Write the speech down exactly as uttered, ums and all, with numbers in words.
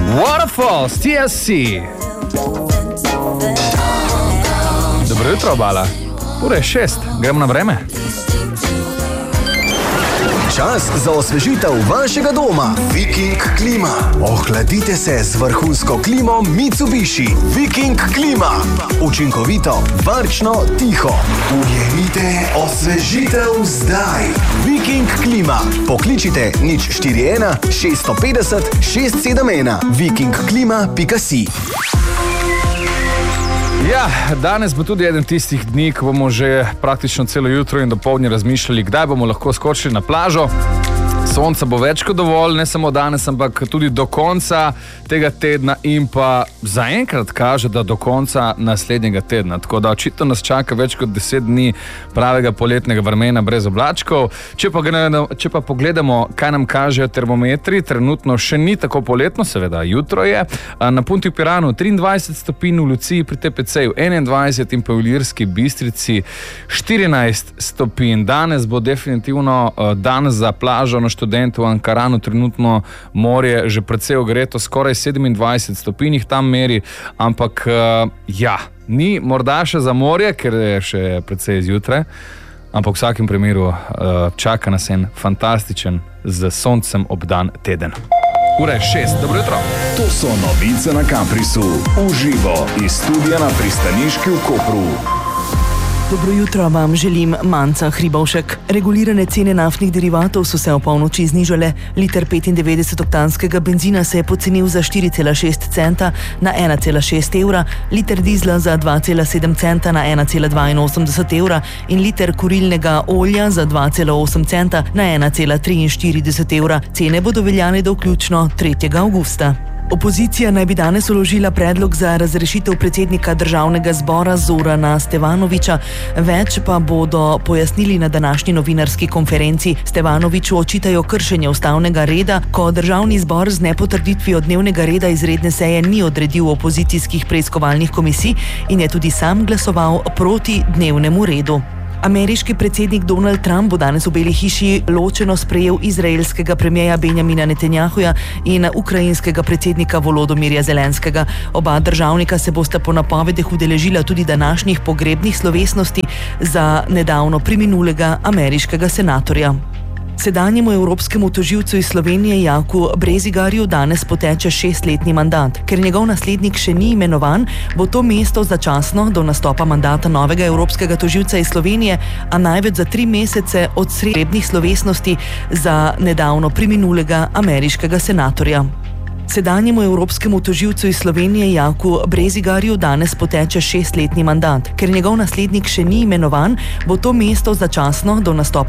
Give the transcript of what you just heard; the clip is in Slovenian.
Waterfalls, T S C. Dobro jutro, Bala. Ura je šest, gremo na vreme. Čas za osvežitev vašega doma. Viking Klima. Ohladite se z vrhunsko klimo Mitsubishi. Viking Klima. Učinkovito, varčno, tiho. Ujemite osvežitev zdaj. Viking Klima. Pokličite nič štiri ena šest pet nula šest sedem ena. viking klima pika si. Ja, danes bo tudi eden tistih dni, ko bomo že praktično celo jutro in dopoldne razmišljali, kdaj bomo lahko skočili na plažo. Sonca bo več kot dovolj, ne samo danes, ampak tudi do konca tega tedna in pa zaenkrat kaže, da do konca naslednjega tedna. Tako da očitno nas čaka več kot deset dni pravega poletnega vremena brez oblačkov. Če pa, če pa pogledamo, kaj nam kažejo termometri, trenutno še ni tako poletno, seveda jutro je. Na Punti v Piranu triindvajset stopinj, v Luciji pri T P C-ju enaindvajset in pa v Ilirski Bistrici štirinajst stopinj. Danes bo definitivno dan za plažo na Študentu v Ankaranu, trenutno morje že precej ogreto, skoraj sedemindvajset stopinj tam meri, ampak ja, ni morda še za morje, ker je še precej zjutraj, ampak v vsakem primeru čaka nas en fantastičen z soncem obdan teden. Ura je šest, dobro jutro. To so novice na Kamprisu, uživo iz studia na Pristaniški v Kopru. Dobro jutro vam želim, Manca Hribovšek. Regulirane cene naftnih derivatov so se o polnoči znižale. Liter petindevetdesetoktanskega benzina se je pocenil za štiri cela šest centa na ena cela šest evra, liter dizla za dva cela sedem centa na ena cela dvainosemdeset evra in liter kurilnega olja za dva cela osem centa na ena cela triinštirideset evra. Cene bodo veljale do vključno tretjega avgusta. Opozicija naj bi danes vložila predlog za razrešitev predsednika državnega zbora Zorana Stevanovića. Več pa bodo pojasnili na današnji novinarski konferenci. Stevanoviću očitajo kršenje ustavnega reda, ko državni zbor z nepotrditvijo dnevnega reda izredne seje ni odredil opozicijskih preiskovalnih komisij in je tudi sam glasoval proti dnevnemu redu. Ameriški predsednik Donald Trump bo danes v Beli hiši ločeno sprejel izraelskega premierja Benjamina Netanjahuja in ukrajinskega predsednika Volodomirja Zelenskega. Oba državnika se bosta po napovedih udeležila tudi današnjih pogrebnih slovesnosti za nedavno preminulega ameriškega senatorja. Sedanjemu evropskemu tožilcu iz Slovenije Jaku Brezigarju danes poteče šestletni mandat. Ker njegov naslednik še ni imenovan, bo to mesto začasno do nastopa mandata novega evropskega tožilca iz Slovenije, a največ za tri mesece od srednjih slovesnosti za nedavno preminulega ameriškega senatorja. Sedanjemu evropskemu tožilcu iz Slovenije Jaku Brezigarju danes poteče šestletni mandat. Ker njegov naslednik še ni imenovan, bo to mesto začasno do nastopa